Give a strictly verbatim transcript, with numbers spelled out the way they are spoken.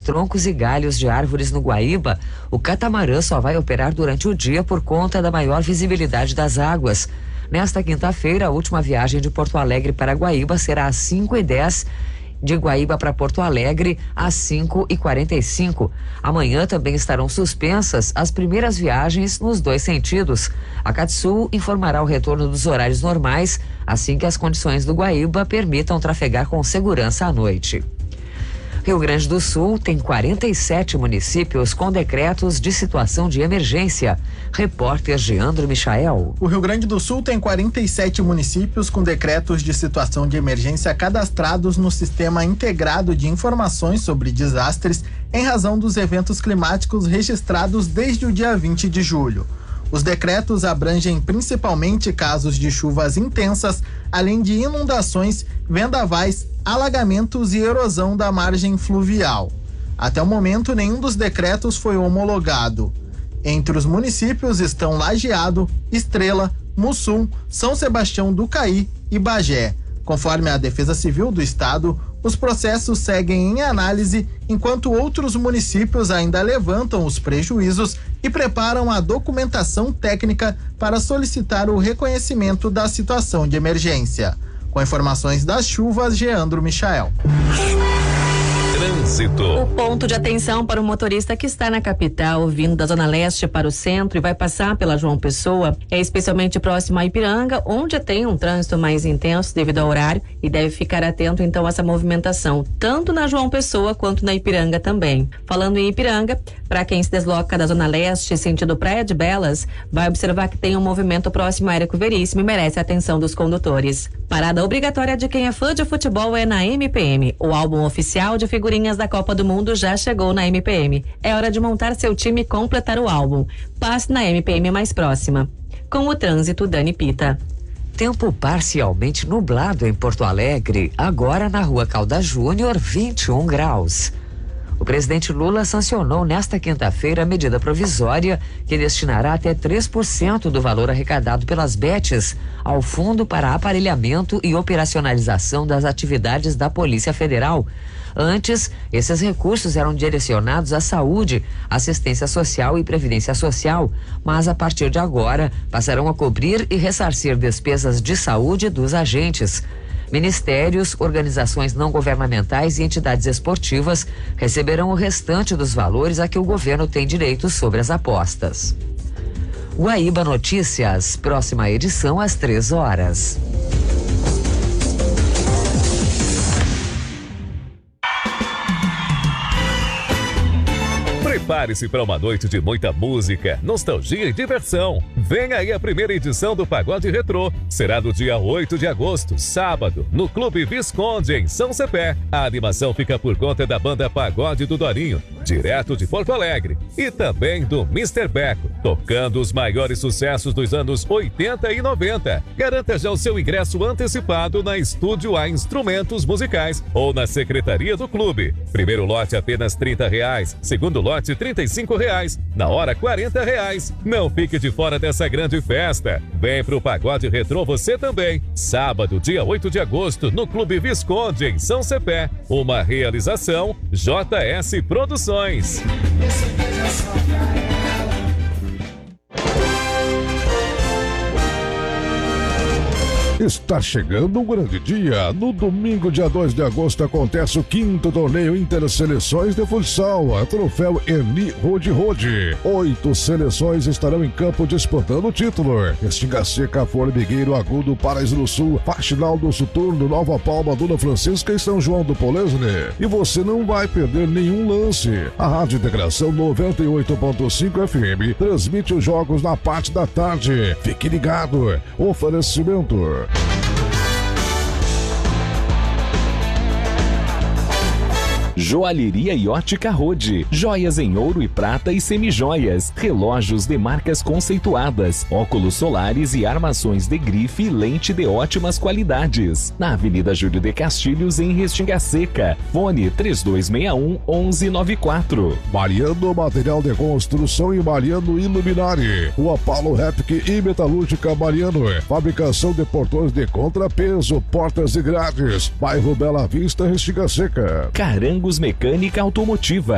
troncos e galhos de árvores no Guaíba, o catamarã só vai operar durante o dia por conta da maior visibilidade das águas. Nesta quinta-feira, a última viagem de Porto Alegre para Guaíba será às cinco e dez, de Guaíba para Porto Alegre às cinco e quarenta e cinco. Amanhã também estarão suspensas as primeiras viagens nos dois sentidos. A Catsul informará o retorno dos horários normais assim que as condições do Guaíba permitam trafegar com segurança à noite. Rio Grande do Sul tem quarenta e sete municípios com decretos de situação de emergência. Repórter Geandro Michael. O Rio Grande do Sul tem quarenta e sete municípios com decretos de situação de emergência cadastrados no Sistema Integrado de Informações sobre Desastres em razão dos eventos climáticos registrados desde o dia vinte de julho. Os decretos abrangem principalmente casos de chuvas intensas, além de inundações, vendavais, alagamentos e erosão da margem fluvial. Até o momento, nenhum dos decretos foi homologado. Entre os municípios estão Lajeado, Estrela, Mussum, São Sebastião do Caí e Bagé. Conforme a Defesa Civil do Estado, os processos seguem em análise, enquanto outros municípios ainda levantam os prejuízos e preparam a documentação técnica para solicitar o reconhecimento da situação de emergência. Com informações das chuvas, Geandro Michael. Trânsito. O ponto de atenção para o motorista que está na capital, vindo da Zona Leste para o centro e vai passar pela João Pessoa, é especialmente próximo a Ipiranga, onde tem um trânsito mais intenso devido ao horário e deve ficar atento então a essa movimentação, tanto na João Pessoa quanto na Ipiranga também. Falando em Ipiranga, para quem se desloca da Zona Leste, sentido Praia de Belas, vai observar que tem um movimento próximo a Érico Veríssimo e merece a atenção dos condutores. Parada obrigatória de quem é fã de futebol é na M P M. O álbum oficial de figurinhas da Copa do Mundo já chegou na M P M. É hora de montar seu time e completar o álbum. Passe na M P M mais próxima. Com o trânsito, Dani Pita. Tempo parcialmente nublado em Porto Alegre, agora na Rua Caldas Júnior, vinte e um graus. O presidente Lula sancionou nesta quinta-feira a medida provisória que destinará até três por cento do valor arrecadado pelas betes ao Fundo para Aparelhamento e Operacionalização das Atividades da Polícia Federal. Antes, esses recursos eram direcionados à saúde, assistência social e previdência social, mas a partir de agora passarão a cobrir e ressarcir despesas de saúde dos agentes. Ministérios, organizações não governamentais e entidades esportivas receberão o restante dos valores a que o governo tem direito sobre as apostas. Guaíba Notícias, próxima edição às três horas. Prepare-se para uma noite de muita música, nostalgia e diversão. Vem aí a primeira edição do Pagode Retrô. Será no dia oito de agosto, sábado, no Clube Visconde, em São Cepé. A animação fica por conta da banda Pagode do Dorinho, direto de Porto Alegre. E também do mister Beco, tocando os maiores sucessos dos anos oitenta e noventa. Garanta já o seu ingresso antecipado na Estúdio A Instrumentos Musicais ou na Secretaria do Clube. Primeiro lote apenas trinta reais, segundo lote trinta e cinco reais, na hora quarenta reais. Não fique de fora dessa grande festa. Vem pro Pagode Retrô você também. Sábado, dia oito de agosto, no Clube Visconde, em São Cepé. Uma realização J S Produções. Está chegando um grande dia. No domingo, dia dois de agosto, acontece o quinto torneio Interseleções de Futsal, a troféu Eni Rode Rode. Oito seleções estarão em campo disputando o título. Restinga Seca, Formigueiro, Agudo, Paraíso do Sul, Faxinal do Soturno, Nova Palma, Dona Francisca e São João do Polesne. E você não vai perder nenhum lance. A Rádio Integração noventa e oito ponto cinco F M transmite os jogos na parte da tarde. Fique ligado. Oferecimento. Joalheria e Ótica Rode, joias em ouro e prata e semijoias, relógios de marcas conceituadas, óculos solares e armações de grife e lente de ótimas qualidades. Na Avenida Júlio de Castilhos, em Restinga Seca. Fone três dois seis um, um um nove quatro. Mariano Material de Construção e Mariano Iluminari. Rua Paulo Repke e Metalúrgica Mariano. Fabricação de portões de contrapeso, portas e grades. Bairro Bela Vista, Restinga Seca. Carangos Mecânica Automotiva.